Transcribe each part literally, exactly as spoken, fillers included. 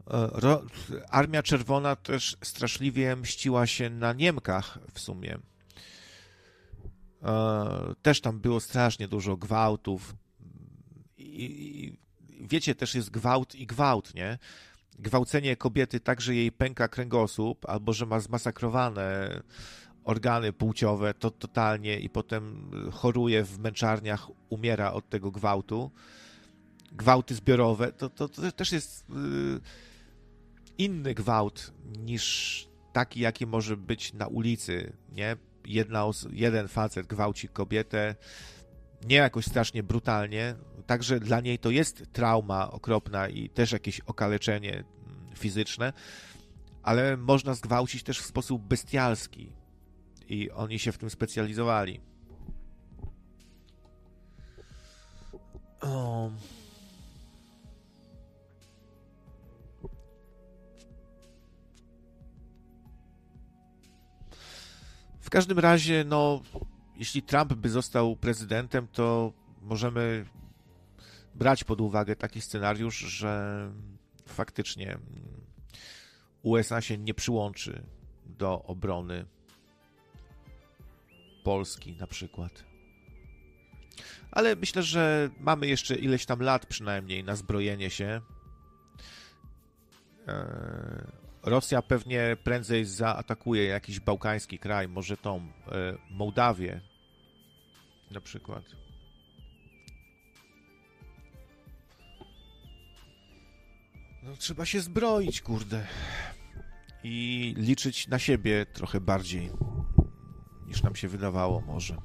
Ro... Armia Czerwona też straszliwie mściła się na Niemkach w sumie. Też tam było strasznie dużo gwałtów. I, i wiecie, też jest gwałt i gwałt, nie? Gwałcenie kobiety tak, że jej pęka kręgosłup, albo że ma zmasakrowane organy płciowe, to totalnie i potem choruje w męczarniach, umiera od tego gwałtu. Gwałty zbiorowe, to, to, to też jest yy, inny gwałt niż taki, jaki może być na ulicy, nie? Jedna os- jeden facet gwałci kobietę, nie jakoś strasznie brutalnie, także dla niej to jest trauma okropna i też jakieś okaleczenie fizyczne, ale można zgwałcić też w sposób bestialski i oni się w tym specjalizowali. O. W każdym razie, no, jeśli Trump by został prezydentem, to możemy brać pod uwagę taki scenariusz, że faktycznie U S A się nie przyłączy do obrony Polski na przykład. Ale myślę, że mamy jeszcze ileś tam lat przynajmniej na zbrojenie się. Rosja pewnie prędzej zaatakuje jakiś bałkański kraj, może tą Mołdawię na przykład. No trzeba się zbroić, kurde. I liczyć na siebie trochę bardziej niż nam się wydawało może.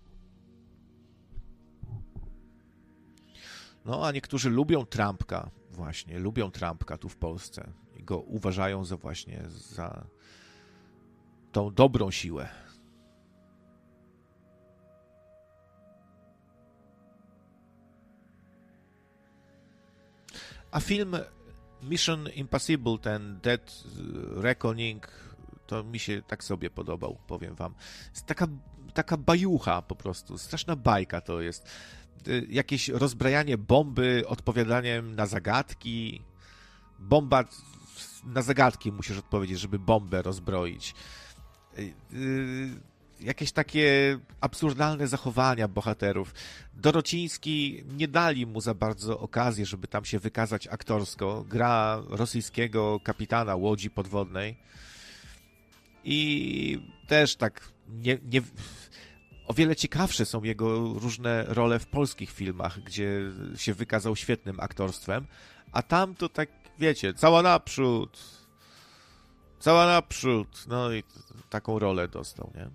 No a niektórzy lubią Trumpka właśnie, lubią Trumpka tu w Polsce i go uważają za właśnie za tą dobrą siłę. A film Mission Impossible, ten Dead Reckoning, to mi się tak sobie podobał, powiem wam. Jest taka, taka bajucha po prostu, straszna bajka to jest. Jakieś rozbrajanie bomby odpowiadaniem na zagadki. Bomba, na zagadki musisz odpowiedzieć, żeby bombę rozbroić. Jakieś takie absurdalne zachowania bohaterów. Dorociński nie dali mu za bardzo okazji, żeby tam się wykazać aktorsko. Gra rosyjskiego kapitana łodzi podwodnej. I też tak nie... nie o wiele ciekawsze są jego różne role w polskich filmach, gdzie się wykazał świetnym aktorstwem, a tam to tak, wiecie, cała naprzód, cała naprzód, no i taką rolę dostał, nie?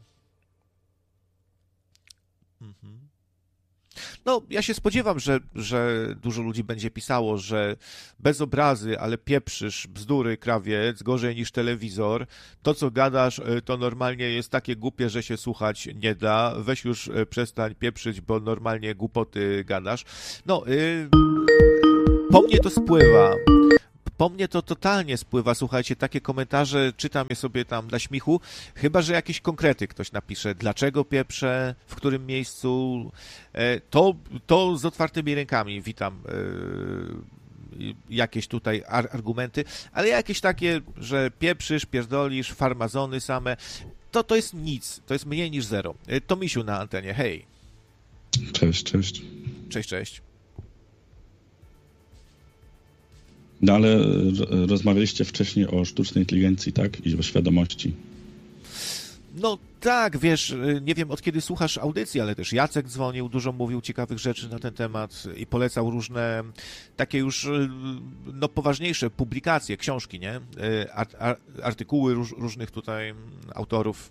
Mhm. No, ja się spodziewam, że, że dużo ludzi będzie pisało, że bez obrazy, ale pieprzysz, bzdury, krawiec, gorzej niż telewizor. To, co gadasz, to normalnie jest takie głupie, że się słuchać nie da. Weź już przestań pieprzyć, bo normalnie głupoty gadasz. No, yy, po mnie to spływa. Po mnie to totalnie spływa, słuchajcie, takie komentarze, czytam je sobie tam dla śmiechu, chyba że jakieś konkrety ktoś napisze, dlaczego pieprzę, w którym miejscu, to, to z otwartymi rękami witam jakieś tutaj argumenty, ale jakieś takie, że pieprzysz, pierdolisz, farmazony same, to to jest nic, to jest mniej niż zero. To Misiu na antenie, hej. Cześć, cześć. Cześć, cześć. No ale rozmawialiście wcześniej o sztucznej inteligencji, tak? I o świadomości. No tak, wiesz, nie wiem od kiedy słuchasz audycji, ale też Jacek dzwonił, dużo mówił ciekawych rzeczy na ten temat i polecał różne takie już no poważniejsze publikacje, książki, nie? Artykuły róż, różnych tutaj autorów.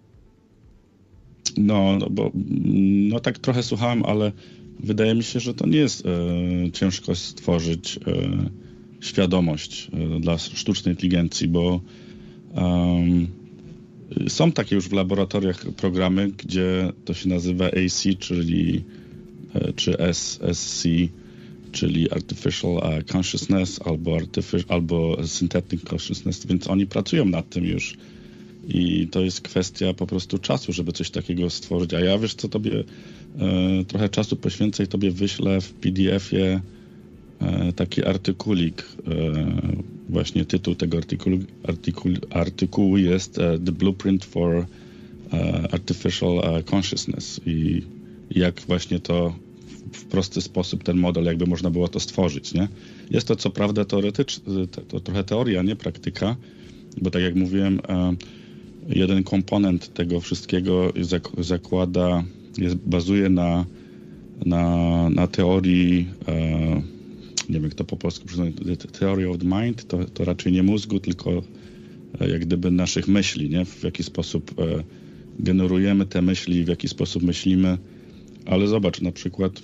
No, no, bo no tak trochę słuchałem, ale wydaje mi się, że to nie jest e, ciężko stworzyć e, świadomość dla sztucznej inteligencji, bo um, są takie już w laboratoriach programy, gdzie to się nazywa A C, czyli czy S S C, czyli Artificial Consciousness albo, artificial, albo Synthetic Consciousness, więc oni pracują nad tym już i to jest kwestia po prostu czasu, żeby coś takiego stworzyć, a ja wiesz co, tobie e, trochę czasu poświęcę i tobie wyślę w P D F-ie taki artykulik właśnie tytuł tego artykułu, artykułu, artykułu jest The Blueprint for Artificial Consciousness i jak właśnie to w prosty sposób ten model jakby można było to stworzyć, nie? Jest to co prawda teoretyczne, to, to trochę teoria, nie praktyka, bo tak jak mówiłem, jeden komponent tego wszystkiego zakłada, jest, bazuje na, na, na teorii, nie wiem jak to po polsku przyznać, theory of the mind, to, to raczej nie mózgu, tylko jak gdyby naszych myśli, nie? W jaki sposób generujemy te myśli, w jaki sposób myślimy, ale zobacz, na przykład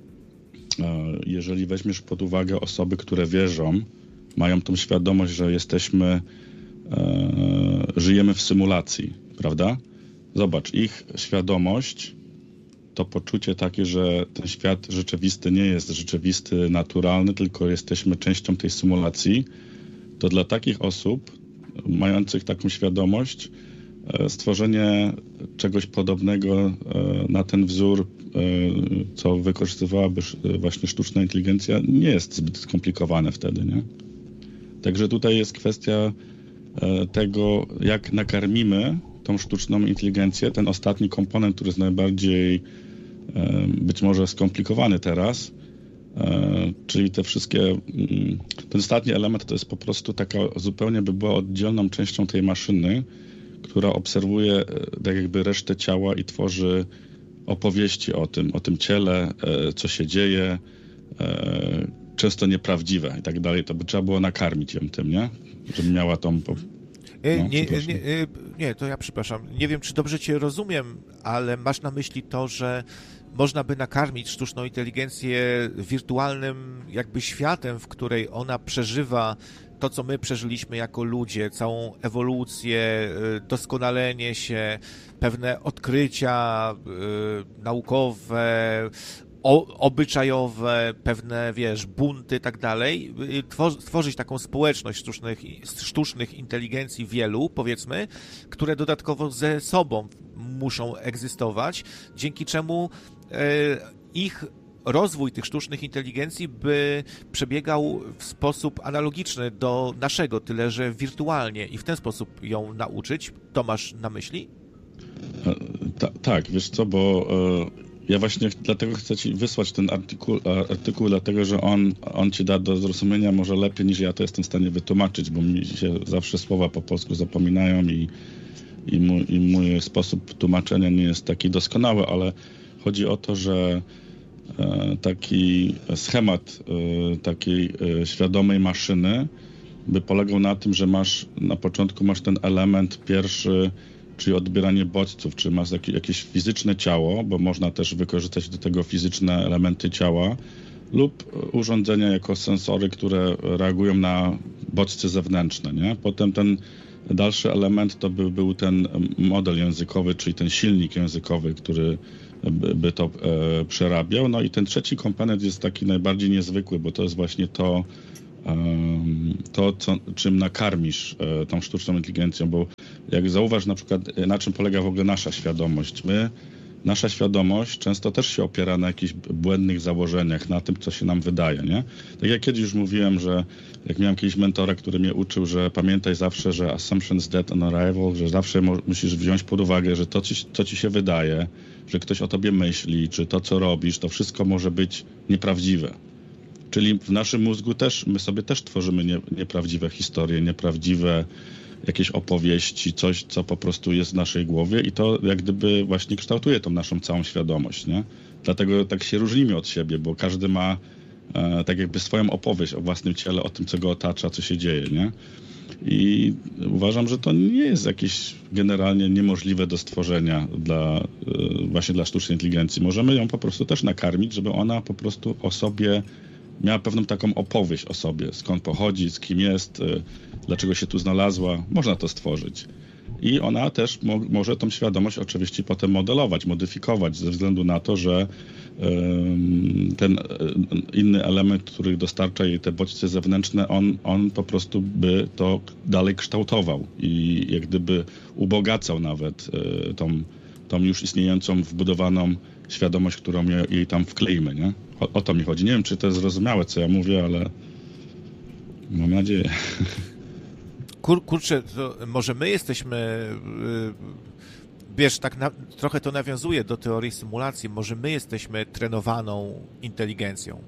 jeżeli weźmiesz pod uwagę osoby, które wierzą, mają tą świadomość, że jesteśmy, e, żyjemy w symulacji, prawda? Zobacz, ich świadomość to poczucie takie, że ten świat rzeczywisty nie jest rzeczywisty, naturalny, tylko jesteśmy częścią tej symulacji, to dla takich osób mających taką świadomość stworzenie czegoś podobnego na ten wzór, co wykorzystywałaby właśnie sztuczna inteligencja, nie jest zbyt skomplikowane wtedy, nie? Także tutaj jest kwestia tego, jak nakarmimy tą sztuczną inteligencję, ten ostatni komponent, który jest najbardziej być może skomplikowany teraz, czyli te wszystkie, ten ostatni element to jest po prostu taka zupełnie by była oddzielną częścią tej maszyny, która obserwuje tak jakby resztę ciała i tworzy opowieści o tym, o tym ciele, co się dzieje, często nieprawdziwe i tak dalej. To by trzeba było nakarmić ją tym, nie? Żeby miała tą... No, nie, nie, nie, nie, to ja przepraszam. Nie wiem, czy dobrze cię rozumiem, ale masz na myśli to, że można by nakarmić sztuczną inteligencję wirtualnym jakby światem, w której ona przeżywa to, co my przeżyliśmy jako ludzie, całą ewolucję, doskonalenie się, pewne odkrycia y, naukowe, o, obyczajowe, pewne, wiesz, bunty i tak dalej, tworzyć taką społeczność sztucznych, sztucznych inteligencji wielu, powiedzmy, które dodatkowo ze sobą muszą egzystować, dzięki czemu y, ich rozwój tych sztucznych inteligencji by przebiegał w sposób analogiczny do naszego, tyle że wirtualnie i w ten sposób ją nauczyć. To masz na myśli? Ta, tak, wiesz co, bo e, ja właśnie dlatego chcę ci wysłać ten artykuł, artykuł dlatego, że on, on ci da do zrozumienia może lepiej niż ja to jestem w stanie wytłumaczyć, bo mi się zawsze słowa po polsku zapominają i, i, mój, i mój sposób tłumaczenia nie jest taki doskonały, ale chodzi o to, że taki schemat takiej świadomej maszyny by polegał na tym, że masz na początku masz ten element pierwszy, czyli odbieranie bodźców, czy masz jakieś fizyczne ciało, bo można też wykorzystać do tego fizyczne elementy ciała lub urządzenia jako sensory, które reagują na bodźce zewnętrzne, nie? Potem ten dalszy element to by był ten model językowy, czyli ten silnik językowy, który by, by to e, przerabiał. No i ten trzeci komponent jest taki najbardziej niezwykły, bo to jest właśnie to, e, to co, czym nakarmisz e, tą sztuczną inteligencją, bo jak zauważ na przykład, na czym polega w ogóle nasza świadomość. My, nasza świadomość często też się opiera na jakichś błędnych założeniach, na tym, co się nam wydaje, nie? Tak jak kiedyś już mówiłem, że jak miałem kiedyś mentora, który mnie uczył, że pamiętaj zawsze, że assumptions dead on arrival, że zawsze musisz wziąć pod uwagę, że to, co ci się wydaje, że ktoś o tobie myśli, czy to, co robisz, to wszystko może być nieprawdziwe. Czyli w naszym mózgu też, my sobie też tworzymy nie, nieprawdziwe historie, nieprawdziwe jakieś opowieści, coś, co po prostu jest w naszej głowie i to jak gdyby właśnie kształtuje tą naszą całą świadomość, nie? Dlatego tak się różnimy od siebie, bo każdy ma e, tak jakby swoją opowieść o własnym ciele, o tym, co go otacza, co się dzieje, nie? I uważam, że to nie jest jakieś generalnie niemożliwe do stworzenia dla, e, właśnie dla sztucznej inteligencji. Możemy ją po prostu też nakarmić, żeby ona po prostu o sobie miała pewną taką opowieść o sobie, skąd pochodzi, z kim jest, dlaczego się tu znalazła. Można to stworzyć. I ona też mo- może tą świadomość oczywiście potem modelować, modyfikować ze względu na to, że ym, ten inny element, który dostarcza jej te bodźce zewnętrzne, on, on po prostu by to dalej kształtował i jak gdyby ubogacał nawet y, tą, tą już istniejącą, wbudowaną świadomość, którą jej tam wkleimy, nie? O, o to mi chodzi. Nie wiem, czy to jest zrozumiałe, co ja mówię, ale... Mam nadzieję. Kur, kurczę, to może my jesteśmy, wiesz, tak na, trochę to nawiązuje do teorii symulacji, może my jesteśmy trenowaną inteligencją.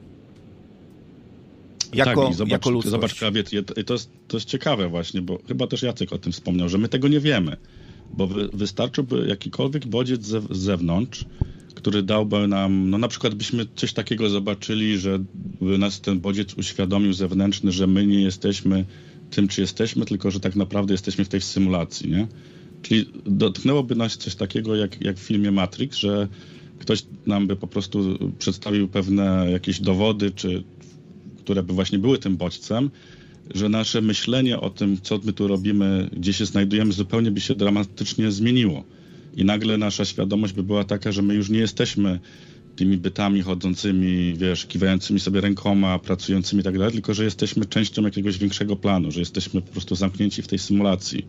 Jako, tak, i zobacz, jako ludzkość. Zobacz, Krawiec, to jest, to jest ciekawe właśnie, bo chyba też Jacek o tym wspomniał, że my tego nie wiemy, bo wy, wystarczyłby jakikolwiek bodziec z zewnątrz, który dałby nam, no na przykład byśmy coś takiego zobaczyli, że by nas ten bodziec uświadomił zewnętrzny, że my nie jesteśmy tym, czy jesteśmy, tylko że tak naprawdę jesteśmy w tej symulacji, nie? Czyli dotknęłoby nas coś takiego jak, jak w filmie Matrix, że ktoś nam by po prostu przedstawił pewne jakieś dowody, czy które by właśnie były tym bodźcem, że nasze myślenie o tym, co my tu robimy, gdzie się znajdujemy, zupełnie by się dramatycznie zmieniło. I nagle nasza świadomość by była taka, że my już nie jesteśmy tymi bytami chodzącymi, wiesz, kiwającymi sobie rękoma, pracującymi i tak dalej, tylko że jesteśmy częścią jakiegoś większego planu, że jesteśmy po prostu zamknięci w tej symulacji.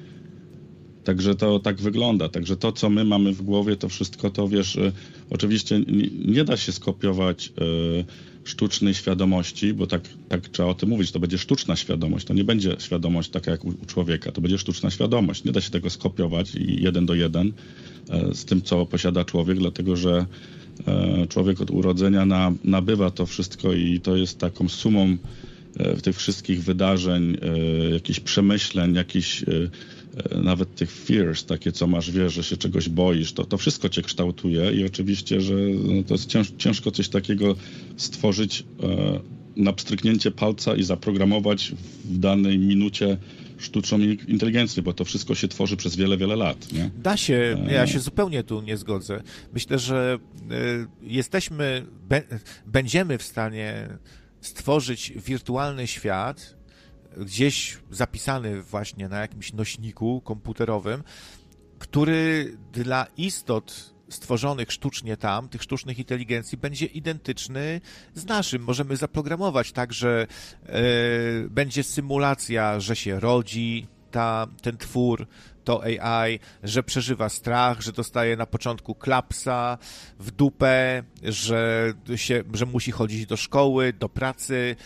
Także to tak wygląda. Także to, co my mamy w głowie, to wszystko to, wiesz, y, oczywiście nie, nie da się skopiować y, sztucznej świadomości, bo tak, tak trzeba o tym mówić, to będzie sztuczna świadomość, to nie będzie świadomość taka jak u, u człowieka, to będzie sztuczna świadomość. Nie da się tego skopiować i jeden do jeden y, z tym, co posiada człowiek, dlatego że y, człowiek od urodzenia na, nabywa to wszystko i to jest taką sumą y, tych wszystkich wydarzeń, y, jakichś przemyśleń, jakichś y, nawet tych fears, takie co masz, wiesz, że się czegoś boisz, to, to wszystko cię kształtuje i oczywiście, że no, to jest cięż, ciężko coś takiego stworzyć e, na pstryknięcie palca i zaprogramować w danej minucie sztuczną inteligencję, bo to wszystko się tworzy przez wiele, wiele lat. Nie? Da się, ja się zupełnie tu nie zgodzę. Myślę, że y, jesteśmy, be, będziemy w stanie stworzyć wirtualny świat, gdzieś zapisany właśnie na jakimś nośniku komputerowym, który dla istot stworzonych sztucznie tam, tych sztucznych inteligencji, będzie identyczny z naszym. Możemy zaprogramować tak, że e, będzie symulacja, że się rodzi ta, ten twór, to A I, że przeżywa strach, że dostaje na początku klapsa w dupę, że, się, że musi chodzić do szkoły, do pracy,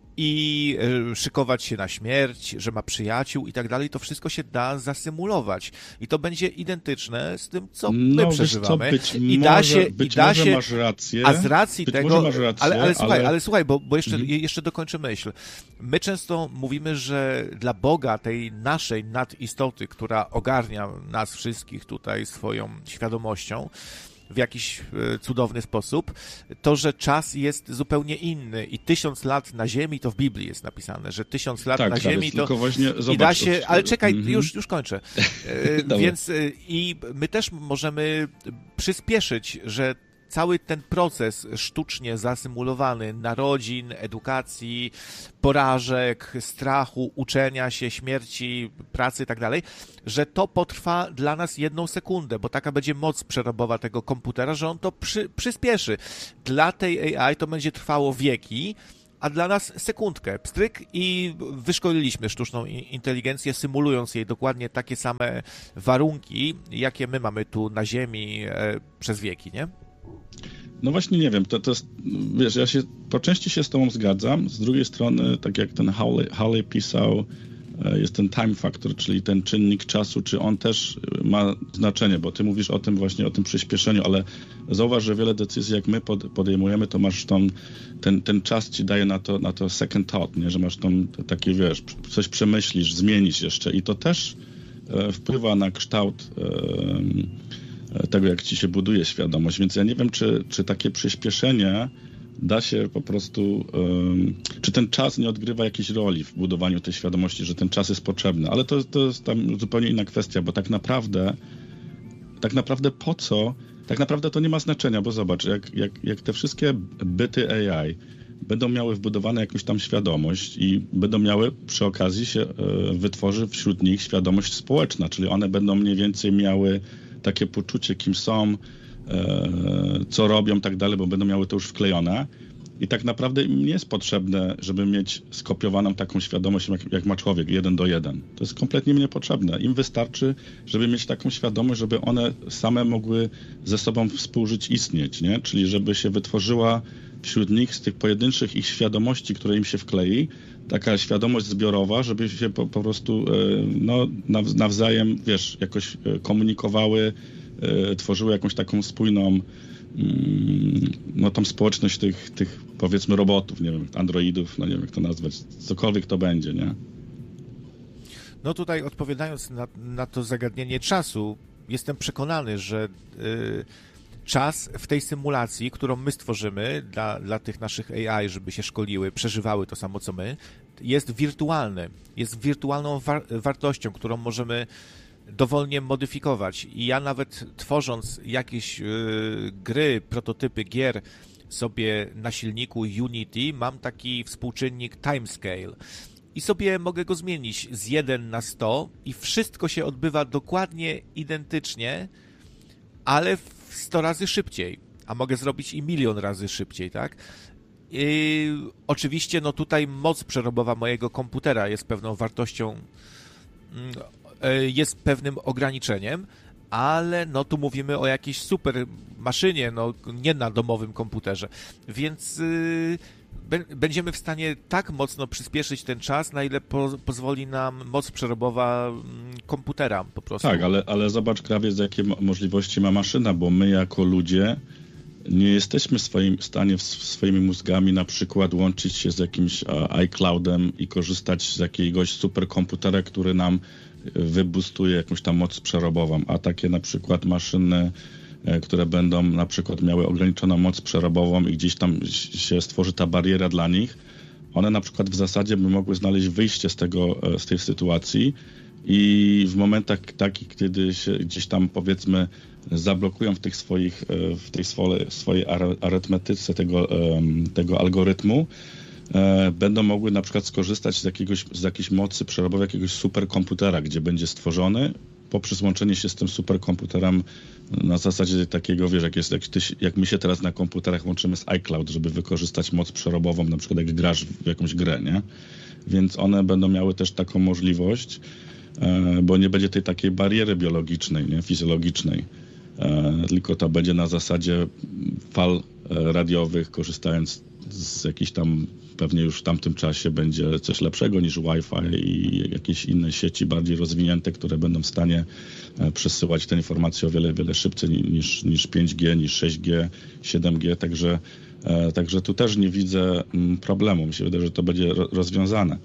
i szykować się na śmierć, że ma przyjaciół i tak dalej, to wszystko się da zasymulować. I to będzie identyczne z tym, co my no, przeżywamy. Wiesz co, być I da może, się, być i da może się, masz rację. a z racji być tego, może masz rację, ale, ale słuchaj, ale, ale słuchaj, bo, bo jeszcze, mhm. jeszcze dokończę myśl. My często mówimy, że dla Boga, tej naszej nadistoty, która ogarnia nas wszystkich tutaj swoją świadomością, w jakiś cudowny sposób, to, że czas jest zupełnie inny i tysiąc lat na Ziemi, to w Biblii jest napisane, że tysiąc lat tak, na tak, Ziemi to właśnie, zobacz, i da się, ale czekaj, mm-hmm. już, już kończę. Więc i my też możemy przyspieszyć, że cały ten proces sztucznie zasymulowany narodzin, edukacji, porażek, strachu, uczenia się, śmierci, pracy i tak dalej, że to potrwa dla nas jedną sekundę, bo taka będzie moc przerobowa tego komputera, że on to przy, przyspieszy. Dla tej A I to będzie trwało wieki, a dla nas sekundkę, pstryk i wyszkoliliśmy sztuczną inteligencję, symulując jej dokładnie takie same warunki, jakie my mamy tu na Ziemi e, przez wieki, nie? No właśnie nie wiem, to, to jest, wiesz, ja się po części się z tobą zgadzam, z drugiej strony, tak jak ten Hawley, Hawley pisał, jest ten time factor, czyli ten czynnik czasu, czy on też ma znaczenie, bo ty mówisz o tym właśnie, o tym przyspieszeniu, ale zauważ, że wiele decyzji, jak my pod, podejmujemy, to masz tą, ten, ten czas ci daje na to, na to second thought, nie? Że masz tą takie, wiesz, coś przemyślisz, zmienisz jeszcze i to też e, wpływa na kształt e, tego, jak ci się buduje świadomość, więc ja nie wiem, czy, czy takie przyspieszenie da się po prostu, um, czy ten czas nie odgrywa jakiejś roli w budowaniu tej świadomości, że ten czas jest potrzebny, ale to, to jest tam zupełnie inna kwestia, bo tak naprawdę tak naprawdę po co, tak naprawdę to nie ma znaczenia, bo zobacz, jak, jak, jak te wszystkie byty A I będą miały wbudowane jakąś tam świadomość i będą miały, przy okazji się e, wytworzy wśród nich świadomość społeczna, czyli one będą mniej więcej miały takie poczucie, kim są, e, co robią, tak dalej, bo będą miały to już wklejone. I tak naprawdę im nie jest potrzebne, żeby mieć skopiowaną taką świadomość, jak, jak ma człowiek, jeden do jeden. To jest kompletnie im niepotrzebne. Im wystarczy, żeby mieć taką świadomość, żeby one same mogły ze sobą współżyć, istnieć, nie? Czyli żeby się wytworzyła wśród nich, z tych pojedynczych ich świadomości, które im się wklei, taka świadomość zbiorowa, żeby się po, po prostu no, nawzajem, wiesz, jakoś komunikowały, tworzyły jakąś taką spójną, no tą społeczność tych, tych powiedzmy robotów, nie wiem, androidów, no nie wiem jak to nazwać, cokolwiek to będzie, nie? No tutaj odpowiadając na, na to zagadnienie czasu, jestem przekonany, że y, czas w tej symulacji, którą my stworzymy dla, dla tych naszych A I, żeby się szkoliły, przeżywały to samo co my, jest wirtualny. Jest wirtualną war- wartością, którą możemy dowolnie modyfikować. I ja nawet tworząc jakieś y, gry, prototypy gier sobie na silniku Unity, mam taki współczynnik timescale. I sobie mogę go zmienić z jeden na sto i wszystko się odbywa dokładnie identycznie, ale w sto razy szybciej. A mogę zrobić i milion razy szybciej, tak? I oczywiście no tutaj moc przerobowa mojego komputera jest pewną wartością, jest pewnym ograniczeniem, ale no tu mówimy o jakiejś super maszynie, no nie na domowym komputerze. Więc yy, będziemy w stanie tak mocno przyspieszyć ten czas, na ile po, pozwoli nam moc przerobowa komputera po prostu. Tak, ale, ale zobacz, Krawiec, jakie możliwości ma maszyna, bo my jako ludzie nie jesteśmy w swoim stanie, w swoimi mózgami na przykład łączyć się z jakimś iCloudem i korzystać z jakiegoś superkomputera, który nam wybustuje jakąś tam moc przerobową, a takie na przykład maszyny, które będą na przykład miały ograniczoną moc przerobową i gdzieś tam się stworzy ta bariera dla nich, one na przykład w zasadzie by mogły znaleźć wyjście z tego, z tej sytuacji i w momentach takich, kiedy się gdzieś tam powiedzmy zablokują w tych swoich, w tej swojej, swojej arytmetyce tego, tego algorytmu, będą mogły na przykład skorzystać z, jakiegoś, z jakiejś mocy przerobowej jakiegoś superkomputera, gdzie będzie stworzony poprzez łączenie się z tym superkomputerem na zasadzie takiego, wiesz, jak, jest, jak, ty, jak my się teraz na komputerach łączymy z iCloud, żeby wykorzystać moc przerobową, na przykład jak grasz w jakąś grę, nie? Więc one będą miały też taką możliwość, bo nie będzie tej takiej bariery biologicznej, nie? Fizjologicznej, tylko to będzie na zasadzie fal radiowych, korzystając z jakichś tam, pewnie już w tamtym czasie będzie coś lepszego niż Wi-Fi i jakieś inne sieci bardziej rozwinięte, które będą w stanie przesyłać te informacje o wiele, wiele szybciej niż, niż pięć G, niż sześć G, siedem G, także, także tu też nie widzę problemu. Mi się wydaje, że to będzie rozwiązane.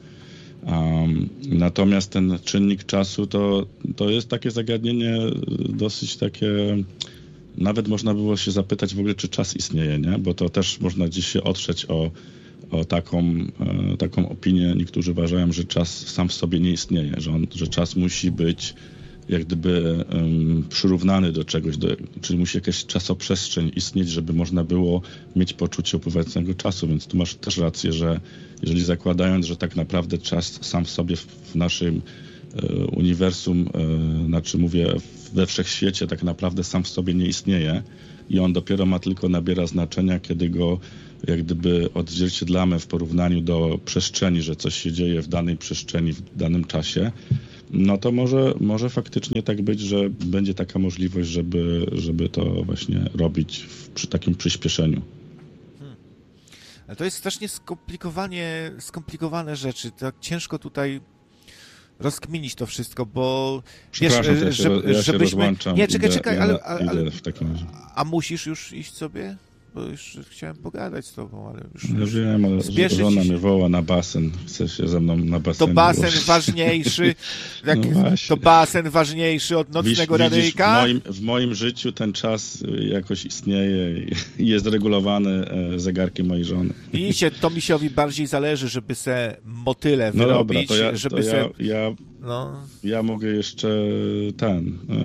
Um, natomiast ten czynnik czasu to, to jest takie zagadnienie dosyć takie, nawet można było się zapytać w ogóle, czy czas istnieje, nie? Bo to też można gdzieś się otrzeć o, o taką, e, taką opinię. Niektórzy uważają, że czas sam w sobie nie istnieje, że, on, że czas musi być jak gdyby um, przyrównany do czegoś, do, czyli musi jakaś czasoprzestrzeń istnieć, żeby można było mieć poczucie upływającego czasu, więc tu masz też rację, że jeżeli zakładając, że tak naprawdę czas sam w sobie w, w naszym e, uniwersum, e, znaczy mówię we wszechświecie tak naprawdę sam w sobie nie istnieje i on dopiero ma tylko nabiera znaczenia, kiedy go jak gdyby odzwierciedlamy w porównaniu do przestrzeni, że coś się dzieje w danej przestrzeni, w danym czasie, no to może, może faktycznie tak być, że będzie taka możliwość, żeby, żeby to właśnie robić w, przy takim przyspieszeniu. Hmm. Ale to jest strasznie skomplikowanie, skomplikowane rzeczy. Tak ciężko tutaj rozkminić to wszystko, bo wiesz, ja się, żeby, ja żebyśmy... Nie, czekaj, idę, czekaj, idę, ale... ale... idę w takim razie. A musisz już iść sobie? Bo już chciałem pogadać z tobą, ale już... Ja wiem, ale żona mnie woła na basen, chce się ze mną na basen. To basen było. ważniejszy, jak, no to basen ważniejszy od nocnego Widzisz, radyjka? W moim, w moim życiu ten czas jakoś istnieje i jest regulowany zegarkiem mojej żony. Widzicie, to misiowi bardziej zależy, żeby se motyle no wyrobić, dobra, to ja, żeby to ja, se... ja, no. ja mogę jeszcze ten...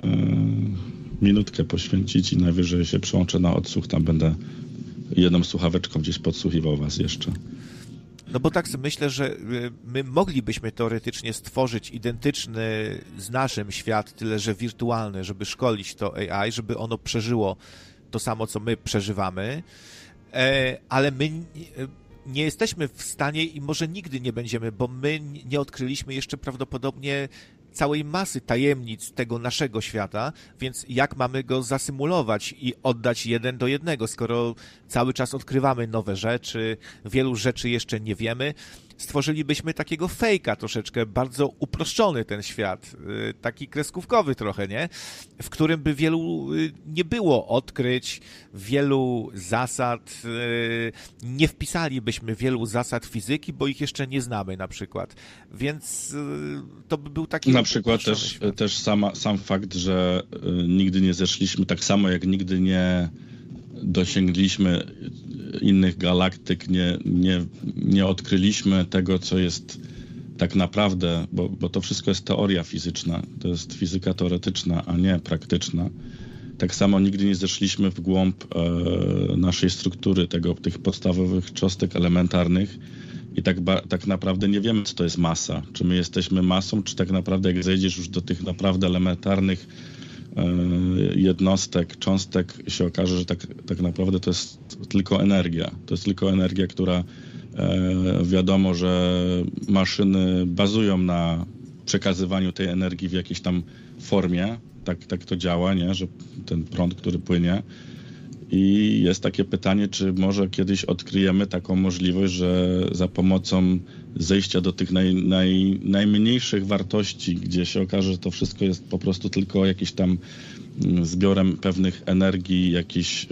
Yy, minutkę poświęcić i najwyżej się przyłączę na odsłuch, tam będę jedną słuchaweczką gdzieś podsłuchiwał was jeszcze. No bo tak sobie myślę, że my moglibyśmy teoretycznie stworzyć identyczny z naszym świat, tyle że wirtualny, żeby szkolić to A I, żeby ono przeżyło to samo, co my przeżywamy, ale my nie jesteśmy w stanie i może nigdy nie będziemy, bo my nie odkryliśmy jeszcze prawdopodobnie całej masy tajemnic tego naszego świata, więc jak mamy go zasymulować i oddać jeden do jednego, skoro cały czas odkrywamy nowe rzeczy, wielu rzeczy jeszcze nie wiemy. Stworzylibyśmy takiego fejka troszeczkę, bardzo uproszczony ten świat, taki kreskówkowy trochę, nie? W którym by wielu nie było odkryć, wielu zasad, nie wpisalibyśmy wielu zasad fizyki, bo ich jeszcze nie znamy na przykład, więc to by był taki... Na przykład też, też sama, sam fakt, że nigdy nie zeszliśmy, tak samo jak nigdy nie dosięgliśmy innych galaktyk, nie, nie, nie odkryliśmy tego, co jest tak naprawdę, bo, bo to wszystko jest teoria fizyczna, to jest fizyka teoretyczna, a nie praktyczna. Tak samo nigdy nie zeszliśmy w głąb e, naszej struktury, tego, tych podstawowych cząstek elementarnych i tak, ba, tak naprawdę nie wiemy, co to jest masa. Czy my jesteśmy masą, czy tak naprawdę jak zejdziesz już do tych naprawdę elementarnych jednostek, cząstek, się okaże, że tak, tak naprawdę to jest tylko energia. To jest tylko energia, która e, wiadomo, że maszyny bazują na przekazywaniu tej energii w jakiejś tam formie. Tak, tak to działa, nie? Że ten prąd, który płynie. I jest takie pytanie, czy może kiedyś odkryjemy taką możliwość, że za pomocą zejścia do tych naj, naj, najmniejszych wartości, gdzie się okaże, że to wszystko jest po prostu tylko jakimś tam zbiorem pewnych energii, jakiś,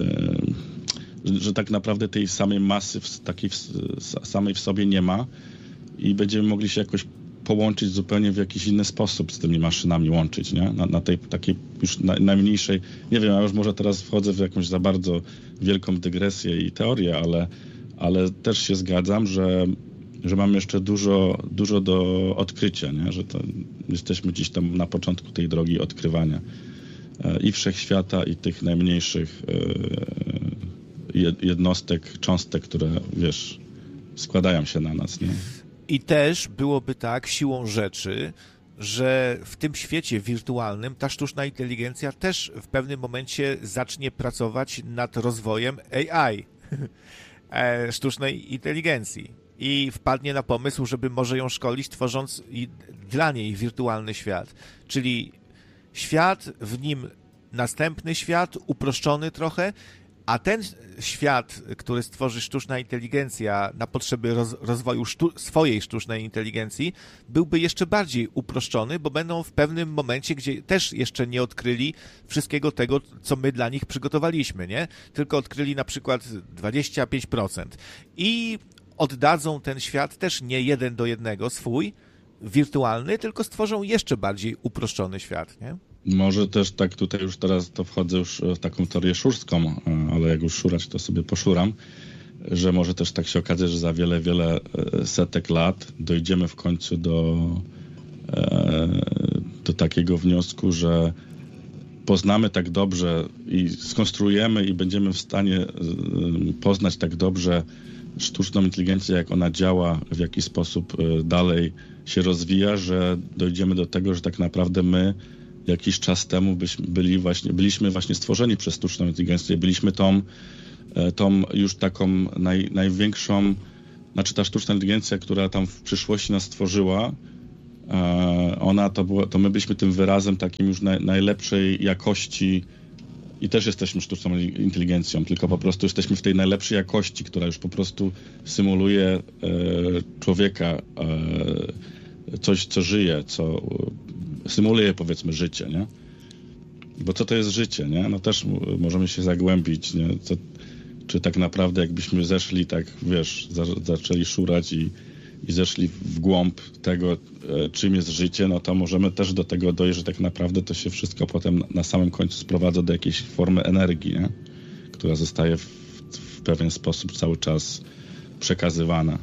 yy, że tak naprawdę tej samej masy w, takiej w, samej w sobie nie ma i będziemy mogli się jakoś połączyć zupełnie w jakiś inny sposób z tymi maszynami łączyć, nie? Na, na tej takiej już na, najmniejszej, nie wiem, ja już może teraz wchodzę w jakąś za bardzo wielką dygresję i teorię, ale, ale też się zgadzam, że, że mamy jeszcze dużo, dużo do odkrycia, nie? Że to jesteśmy gdzieś tam na początku tej drogi odkrywania e, i wszechświata, i tych najmniejszych e, jednostek, cząstek, które, wiesz, składają się na nas, nie? I też byłoby tak siłą rzeczy, że w tym świecie wirtualnym ta sztuczna inteligencja też w pewnym momencie zacznie pracować nad rozwojem A I, sztucznej inteligencji. I wpadnie na pomysł, żeby może ją szkolić, tworząc dla niej wirtualny świat. Czyli świat, w nim następny świat, uproszczony trochę, a ten świat, który stworzy sztuczna inteligencja na potrzeby roz, rozwoju sztu, swojej sztucznej inteligencji, byłby jeszcze bardziej uproszczony, bo będą w pewnym momencie, gdzie też jeszcze nie odkryli wszystkiego tego, co my dla nich przygotowaliśmy, nie? Tylko odkryli na przykład dwadzieścia pięć procent. I oddadzą ten świat też nie jeden do jednego swój, wirtualny, tylko stworzą jeszcze bardziej uproszczony świat, nie? Może też tak tutaj już teraz to wchodzę już w taką teorię szurską, ale jak już szurać, to sobie poszuram, że może też tak się okazać, że za wiele, wiele setek lat dojdziemy w końcu do, do takiego wniosku, że poznamy tak dobrze i skonstruujemy i będziemy w stanie poznać tak dobrze sztuczną inteligencję, jak ona działa, w jaki sposób dalej się rozwija, że dojdziemy do tego, że tak naprawdę my jakiś czas temu byśmy byli właśnie, byliśmy właśnie stworzeni przez sztuczną inteligencję. Byliśmy tą, tą już taką naj, największą, znaczy ta sztuczna inteligencja, która tam w przyszłości nas stworzyła, ona to było, to my byliśmy tym wyrazem takim już naj, najlepszej jakości i też jesteśmy sztuczną inteligencją, tylko po prostu jesteśmy w tej najlepszej jakości, która już po prostu symuluje e, człowieka, e, coś, co żyje, co symuluje, powiedzmy, życie, nie? Bo co to jest życie, nie? No też możemy się zagłębić, nie? Co, czy tak naprawdę jakbyśmy zeszli tak, wiesz, za, zaczęli szurać i, i zeszli w głąb tego, e, czym jest życie, no to możemy też do tego dojść, że tak naprawdę to się wszystko potem na samym końcu sprowadza do jakiejś formy energii, nie? Która zostaje w, w pewien sposób cały czas przekazywana.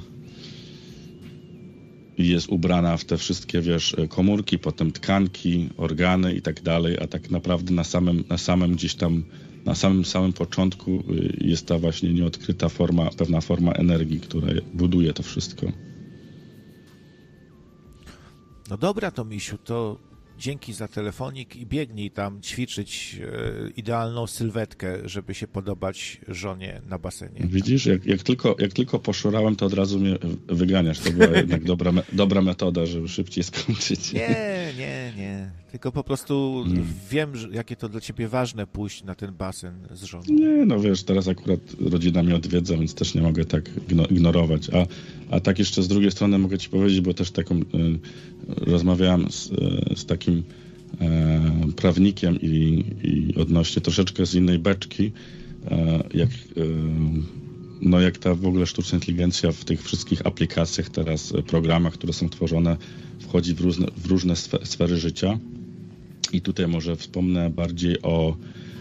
I jest ubrana w te wszystkie, wiesz, komórki, potem tkanki, organy i tak dalej, a tak naprawdę na samym, na samym gdzieś tam, na samym samym początku jest ta właśnie nieodkryta forma, pewna forma energii, która buduje to wszystko. No dobra, to Misiu, to dzięki za telefonik i biegnij tam ćwiczyć e, idealną sylwetkę, żeby się podobać żonie na basenie. Widzisz, jak, jak, tylko, jak tylko poszurałem, to od razu mnie wyganiasz. To była jednak dobra, dobra metoda, żeby szybciej skończyć. Nie, nie, nie. Tylko po prostu Hmm. wiem, że, jakie to dla ciebie ważne pójść na ten basen z żoną. Nie, no wiesz, teraz akurat rodzina mnie odwiedza, więc też nie mogę tak ignorować. A, a tak jeszcze z drugiej strony mogę ci powiedzieć, bo też taką y, rozmawiałem z, y, z takim y, prawnikiem i, i odnośnie troszeczkę z innej beczki, y, jak, y, no jak ta w ogóle sztuczna inteligencja w tych wszystkich aplikacjach teraz, programach, które są tworzone, wchodzi w różne, w różne sfery życia. I tutaj może wspomnę bardziej o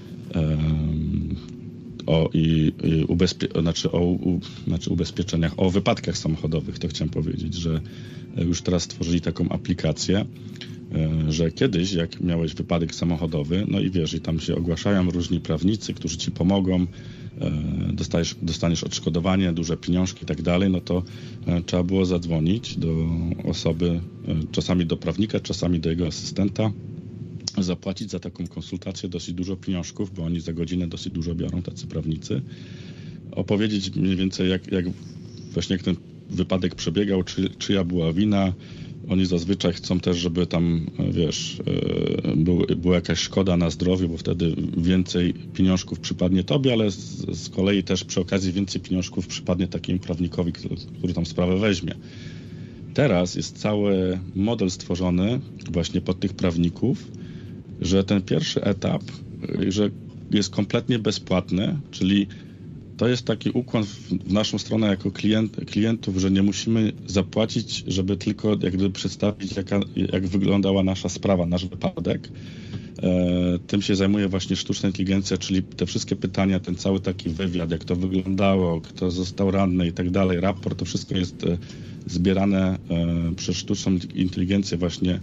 o, i, i ubezpie- znaczy o u, znaczy ubezpieczeniach, o wypadkach samochodowych, to chciałem powiedzieć, że już teraz stworzyli taką aplikację, że kiedyś jak miałeś wypadek samochodowy, no i wiesz, i tam się ogłaszają różni prawnicy, którzy ci pomogą, dostajesz, dostaniesz odszkodowanie, duże pieniążki i tak dalej, no to trzeba było zadzwonić do osoby, czasami do prawnika, czasami do jego asystenta, zapłacić za taką konsultację dosyć dużo pieniążków, bo oni za godzinę dosyć dużo biorą, tacy prawnicy. Opowiedzieć mniej więcej, jak, jak właśnie jak ten wypadek przebiegał, czy, czyja była wina. Oni zazwyczaj chcą też, żeby tam, wiesz, był, była jakaś szkoda na zdrowiu, bo wtedy więcej pieniążków przypadnie tobie, ale z, z kolei też przy okazji więcej pieniążków przypadnie takiemu prawnikowi, który, który tam sprawę weźmie. Teraz jest cały model stworzony właśnie pod tych prawników, że ten pierwszy etap, że jest kompletnie bezpłatny, czyli to jest taki ukłon w naszą stronę jako klient, klientów, że nie musimy zapłacić, żeby tylko jak gdyby przedstawić, jaka, jak wyglądała nasza sprawa, nasz wypadek. E, tym się zajmuje właśnie sztuczna inteligencja, czyli te wszystkie pytania, ten cały taki wywiad, jak to wyglądało, kto został ranny i tak dalej, raport, to wszystko jest e, zbierane e, przez sztuczną inteligencję właśnie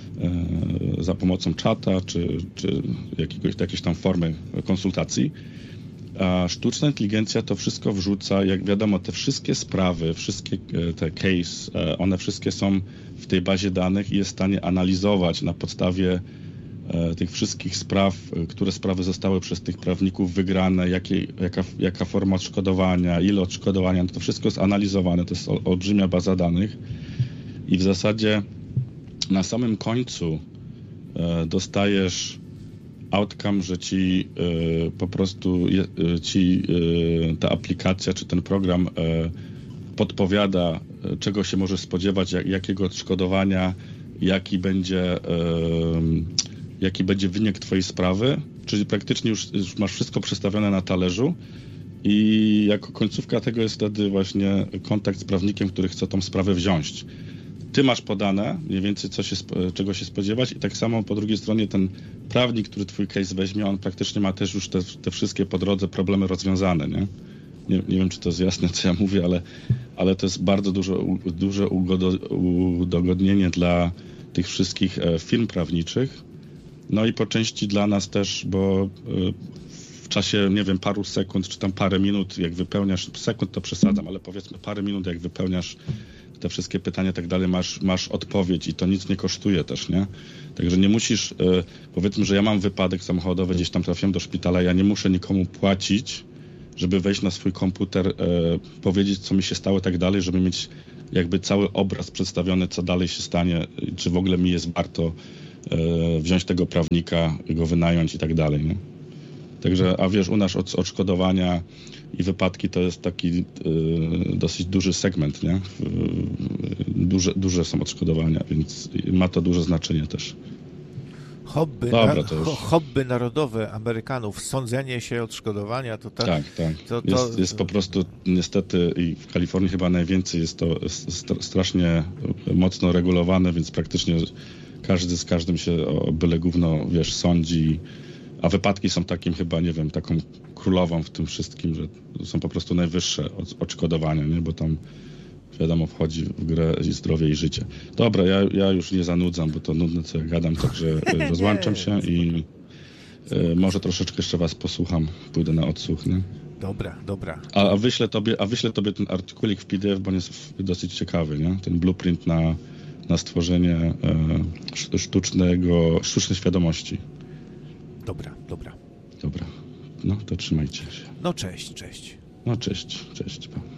za pomocą czata, czy, czy jakiegoś, jakiejś tam formy konsultacji. A sztuczna inteligencja to wszystko wrzuca, jak wiadomo, te wszystkie sprawy, wszystkie te case, one wszystkie są w tej bazie danych i jest w stanie analizować na podstawie tych wszystkich spraw, które sprawy zostały przez tych prawników wygrane, jakie, jaka, jaka forma odszkodowania, ile odszkodowania, no to wszystko jest analizowane, to jest olbrzymia baza danych i w zasadzie na samym końcu e, dostajesz outcome, że ci e, po prostu je, e, ci e, ta aplikacja czy ten program e, podpowiada, e, czego się możesz spodziewać, jak, jakiego odszkodowania, jaki będzie, e, jaki będzie wynik twojej sprawy, czyli praktycznie już, już masz wszystko przestawione na talerzu i jako końcówka tego jest wtedy właśnie kontakt z prawnikiem, który chce tą sprawę wziąć. Ty masz podane mniej więcej, co się, czego się spodziewać i tak samo po drugiej stronie ten prawnik, który twój case weźmie, on praktycznie ma też już te, te wszystkie po drodze problemy rozwiązane, nie? Nie, nie wiem, czy to jest jasne, co ja mówię, ale, ale to jest bardzo duże, duże udogodnienie dla tych wszystkich firm prawniczych. No i po części dla nas też, bo w czasie, nie wiem, paru sekund, czy tam parę minut, jak wypełniasz, sekund to przesadzam, ale powiedzmy parę minut, jak wypełniasz te wszystkie pytania i tak dalej, masz, masz odpowiedź i to nic nie kosztuje też, nie? Także nie musisz, y, powiedzmy, że ja mam wypadek samochodowy, gdzieś tam trafiłem do szpitala, ja nie muszę nikomu płacić, żeby wejść na swój komputer, y, powiedzieć, co mi się stało i tak dalej, żeby mieć jakby cały obraz przedstawiony, co dalej się stanie, czy w ogóle mi jest warto y, wziąć tego prawnika, go wynająć i tak dalej, nie? Także, a wiesz, u nas od, odszkodowania i wypadki to jest taki y, dosyć duży segment, nie? Y, duże, duże są odszkodowania, więc ma to duże znaczenie też. Hobby, Dobra, na, to już... hobby narodowe Amerykanów, sądzenie się, odszkodowania, to tak. Tak, tak. To, to... Jest, jest po prostu niestety i w Kalifornii chyba najwięcej jest to strasznie mocno regulowane, więc praktycznie każdy z każdym się o byle gówno, wiesz, sądzi. A wypadki są takim chyba, nie wiem, taką królową w tym wszystkim, że są po prostu najwyższe odszkodowania, nie? Bo tam wiadomo wchodzi w grę i zdrowie i życie. Dobra, ja, ja już nie zanudzam, bo to nudne co ja gadam, także rozłączam się i y, może troszeczkę jeszcze was posłucham, pójdę na odsłuch, nie? Dobra, dobra. A, a, wyślę tobie, a wyślę tobie ten artykulik w P D F, bo on jest dosyć ciekawy, nie? Ten blueprint na, na stworzenie e, sztucznego, sztucznej świadomości. Dobra, dobra. Dobra, no to trzymajcie się. No cześć, cześć. No cześć, cześć. Pa.